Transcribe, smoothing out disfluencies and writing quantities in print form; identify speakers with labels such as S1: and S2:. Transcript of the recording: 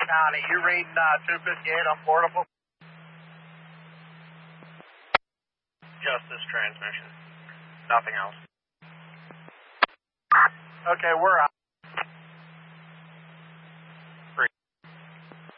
S1: County, you reading 258 on portable? Just this transmission. Nothing else. Okay, we're out.